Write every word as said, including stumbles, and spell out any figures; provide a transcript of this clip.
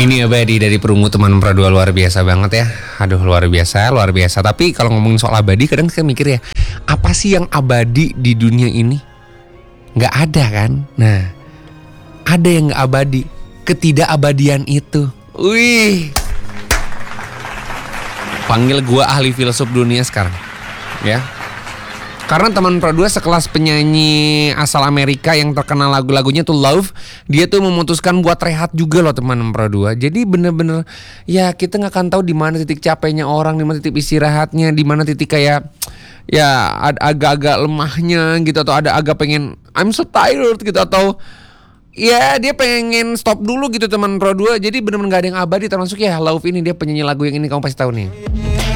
Ini abadi dari Perungu teman Pro dua, luar biasa banget ya. Aduh, luar biasa, luar biasa. Tapi kalau ngomongin soal abadi, kadang saya mikir ya, apa sih yang abadi di dunia ini? Nggak ada kan? Nah, ada yang nggak abadi, ketidakabadian itu. Wih, panggil gua ahli filsuf dunia sekarang, ya. Karena teman Pro dua sekelas penyanyi asal Amerika yang terkenal lagu-lagunya tuh Love, dia tuh memutuskan buat rehat juga loh teman Pro dua. Jadi bener-bener ya kita nggak akan tahu di mana titik capeknya orang, di mana titik istirahatnya, di mana titik kayak ya ada agak-agak lemahnya gitu, atau ada agak pengen I'm so tired gitu, atau ya dia pengen stop dulu gitu teman Pro dua. Jadi bener-bener nggak ada yang abadi, termasuk ya Love ini, dia penyanyi lagu yang ini kamu pasti tahu nih.